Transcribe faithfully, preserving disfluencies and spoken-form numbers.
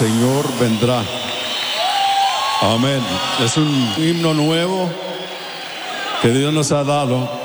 Señor vendrá. Amén. Es un himno nuevo que Dios nos ha dado